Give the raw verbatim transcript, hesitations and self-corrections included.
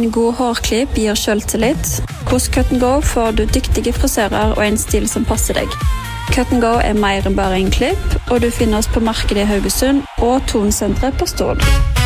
En god hårklipp gir selvtillit. Hos Cut and Go får du dyktige frisører og en stil som passer deg. Cut and Go er mer enn bare en klipp, og du finner oss på markedet i Haugesund og Tonsenteret på Stord.